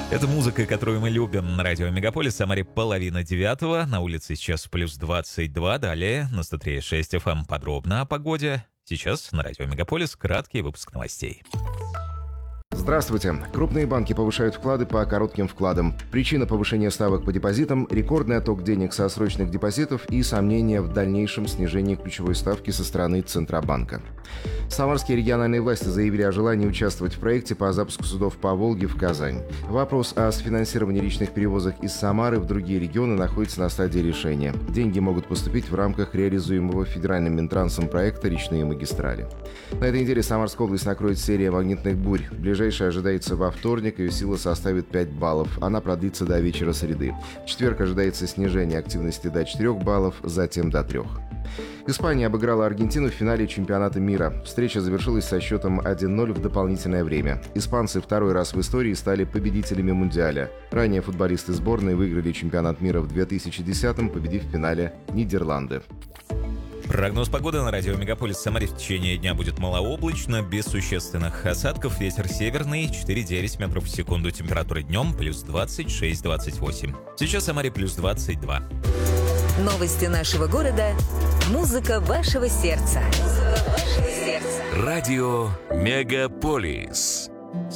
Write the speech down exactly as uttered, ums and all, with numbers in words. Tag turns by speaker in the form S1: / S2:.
S1: Это музыка, которую мы любим на радио Мегаполис. В Самаре половина девятого. На улице сейчас плюс двадцать два. Далее на сто три и шесть эф эм подробно о погоде. Сейчас на радио Мегаполис краткий выпуск новостей.
S2: Здравствуйте. Крупные банки повышают вклады по коротким вкладам. Причина повышения ставок по депозитам – рекордный отток денег со срочных депозитов и сомнения в дальнейшем снижении ключевой ставки со стороны Центробанка. Самарские региональные власти заявили о желании участвовать в проекте по запуску судов по Волге в Казань. Вопрос о сфинансировании личных перевозок из Самары в другие регионы находится на стадии решения. Деньги могут поступить в рамках реализуемого федеральным Минтрансом проекта «Речные магистрали». На этой неделе Самарская область накроет серия магнитных бурь. Ближайшая ожидается во вторник, ее сила составит пять баллов. Она продлится до вечера среды. В четверг ожидается снижение активности до четырёх баллов, затем до трех. Испания обыграла Аргентину в финале чемпионата мира. Встреча завершилась со счетом один ноль в дополнительное время. Испанцы второй раз в истории стали победителями Мундиаля. Ранее футболисты сборной выиграли чемпионат мира в две тысячи десятом, победив в финале Нидерланды.
S1: Прогноз погоды на радио Мегаполис. В Самаре в течение дня будет малооблачно, без существенных осадков. Ветер северный, четыре-девять метров в секунду. Температура днем плюс двадцать шесть - двадцать восемь. Сейчас в Самаре плюс двадцать два.
S3: Новости нашего города. Музыка вашего сердца. Музыка вашего сердца.
S4: Радио Мегаполис.